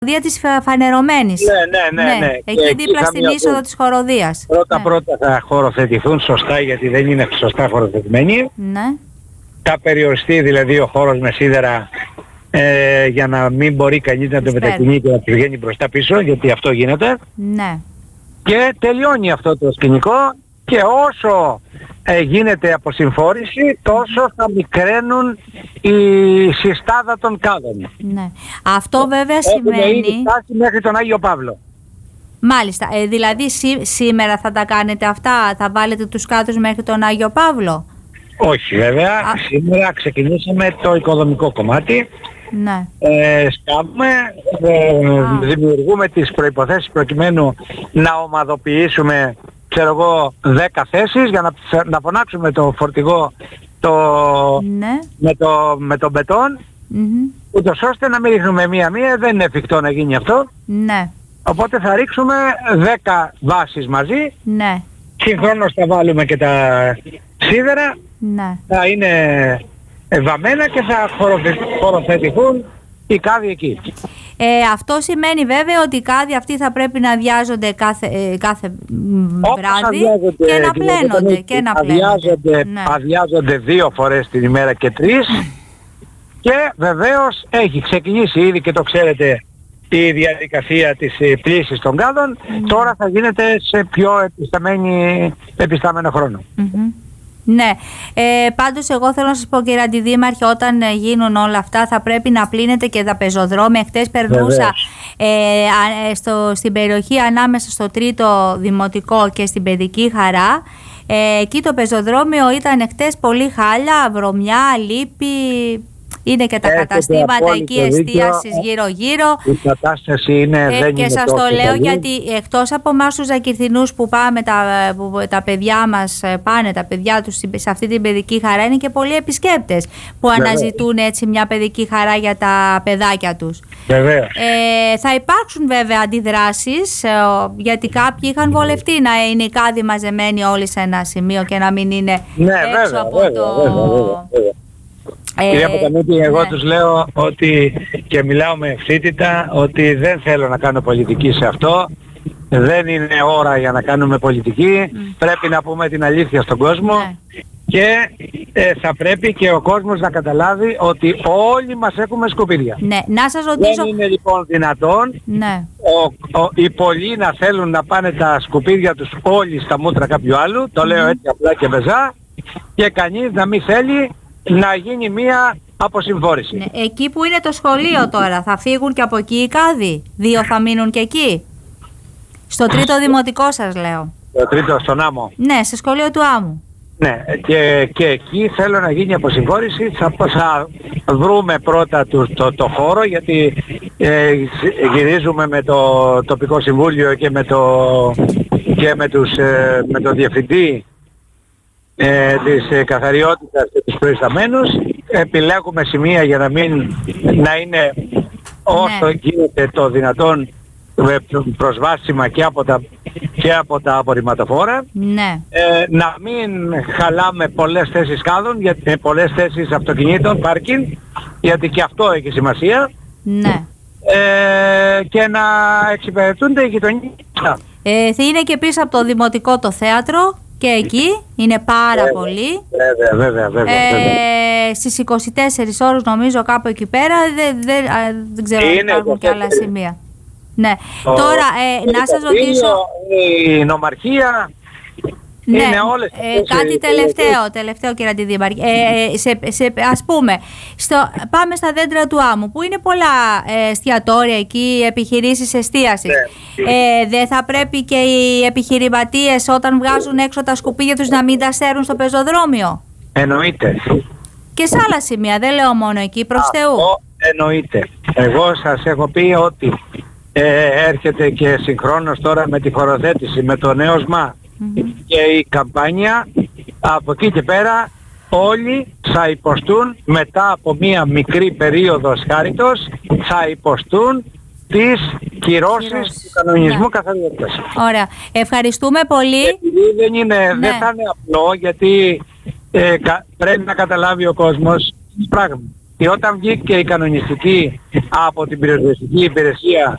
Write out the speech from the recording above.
χοροδία της φανερωμένης. Ναι. Εκεί δίπλα στην είσοδο της χοροδίας. Πρώτα θα χωροθετηθούν σωστά, γιατί δεν είναι σωστά χωροθετημένοι. Ναι. Θα περιοριστεί δηλαδή ο χώρος με σίδερα, για να μην μπορεί κανείς να το μετακινεί και να πηγαίνει μπροστά πίσω, γιατί αυτό γίνεται. Ναι. Και τελειώνει αυτό το σκηνικό, και όσο γίνεται αποσυμφόρηση, τόσο θα μικραίνουν η συστάδα των κάδων. Ναι. Αυτό βέβαια σημαίνει... Έχουμε ήδη φτάσει μέχρι τον Άγιο Παύλο. Μάλιστα. Δηλαδή σήμερα θα τα κάνετε αυτά, θα βάλετε τους κάδους μέχρι τον Άγιο Παύλο? Όχι βέβαια. Σήμερα ξεκινήσαμε το οικοδομικό κομμάτι. Ναι. Σκάβουμε, δημιουργούμε τις προϋποθέσεις προκειμένου να ομαδοποιήσουμε, ξέρω εγώ, 10 θέσεις για να φωνάξουμε το φορτηγό ναι. με το μπετόν, ούτως ώστε να μην ρίχνουμε μία-μία, δεν είναι εφικτό να γίνει αυτό. Ναι. Οπότε θα ρίξουμε 10 βάσεις μαζί, ναι. Συγχρόνως θα βάλουμε και τα σίδερα, ναι. Θα είναι βαμμένα και θα χωροθετηθούν οι κάδοι εκεί. Αυτό σημαίνει βέβαια ότι οι κάδοι αυτοί θα πρέπει να αδειάζονται κάθε βράδυ και να πλένονται. Αδειάζονται 2 φορές την ημέρα και 3. Και βεβαίως έχει ξεκινήσει ήδη, και το ξέρετε, η διαδικασία της πλύσης των κάδων. Τώρα θα γίνεται σε πιο επισταμένο χρόνο. Ναι, πάντως εγώ θέλω να σας πω, κύριε Αντιδήμαρχε, όταν γίνουν όλα αυτά θα πρέπει να πλύνετε και τα πεζοδρόμια. Χτες περνούσα στην περιοχή ανάμεσα στο 3ο Δημοτικό και στην Παιδική Χαρά. Εκεί το πεζοδρόμιο ήταν χτες πολύ χάλια, βρωμιά, λύπη. Είναι και τα καταστήματα εκεί εστίασης γύρω-γύρω. Η κατάσταση είναι, δεν και είναι σας το τόσο λέω καλή. γιατί εκτός από εμάς τους Ζακυρθινούς που πάμε, τα παιδιά μας πάνε, τα παιδιά τους σε αυτή την παιδική χαρά, είναι και πολλοί επισκέπτες που αναζητούν έτσι μια παιδική χαρά για τα παιδάκια τους. Θα υπάρξουν βέβαια αντιδράσεις, γιατί κάποιοι είχαν βολευτεί να είναι οι κάδοι μαζεμένοι όλοι σε ένα σημείο και να μην είναι έξω από το... Κυρία Ποταμίτη, εγώ τους λέω ότι, και μιλάω με ευθύτητα, ότι δεν θέλω να κάνω πολιτική σε αυτό. Δεν είναι ώρα για να κάνουμε πολιτική. Πρέπει να πούμε την αλήθεια στον κόσμο. Και θα πρέπει και ο κόσμος να καταλάβει ότι όλοι μας έχουμε σκουπίδια. Ναι, να σας ρωτήσω... Δεν είναι λοιπόν δυνατόν οι πολλοί να θέλουν να πάνε τα σκουπίδια τους όλοι στα μούτρα κάποιου άλλου. Το λέω έτσι απλά και βεζά. Και κανείς να μην θέλει να γίνει μία αποσυμφόρηση. Ναι, εκεί που είναι το σχολείο τώρα, θα φύγουν και από εκεί οι κάδοι? 2 θα μείνουν και εκεί? Στο 3ο Δημοτικό σας λέω. Το 3ο στον Άμμο. Ναι, σε σχολείο του Άμμου. Ναι, και εκεί θέλω να γίνει αποσυμφόρηση. Θα βρούμε πρώτα το χώρο, γιατί γυρίζουμε με το τοπικό συμβούλιο και με τον διευθυντή της καθαριότητας και τους προϊσταμένους. Επιλέγουμε σημεία για να είναι όσο γίνεται το δυνατόν προσβάσιμα και από τα απορριμματοφόρα. Να μην χαλάμε πολλές θέσεις κάδων, πολλές θέσεις αυτοκινήτων, πάρκινγκ, γιατί και αυτό έχει σημασία. Και να εξυπηρετούνται οι γειτονιές. Θα είναι και πίσω από το Δημοτικό το θέατρο. Και εκεί είναι πάρα πολύ. Βέβαια. Στις 24 ώρες νομίζω κάπου εκεί πέρα, δεν ξέρω αν υπάρχουν και άλλα σημεία. Ναι. Τώρα να σας ρωτήσω... Η νομαρχία... Ναι, κάτι τελευταίο κύριε Αντιδήμαρχε. Ας πούμε, πάμε στα δέντρα του Άμμου, που είναι πολλά εστιατόρια εκεί, επιχειρήσεις εστίασης. Δεν θα πρέπει και οι επιχειρηματίες όταν βγάζουν έξω τα σκουπίδια τους να μην τα σέρουν στο πεζοδρόμιο? Εννοείται. Και σε άλλα σημεία, δεν λέω μόνο εκεί, προς Θεού. Εννοείται. Εγώ σας έχω πει ότι έρχεται και συγχρόνως τώρα με τη χωροθέτηση, με το νέο ΣΜΑ και η καμπάνια, από εκεί και πέρα όλοι θα υποστούν, μετά από μία μικρή περίοδο σχάριτος, θα υποστούν τις κυρώσεις του κανονισμού καθαριότητας. Ωραία. Ευχαριστούμε πολύ. Επειδή δεν θα είναι απλό, γιατί πρέπει να καταλάβει ο κόσμος πράγμα. Και όταν βγήκε η κανονιστική από την πυροσβεστική υπηρεσία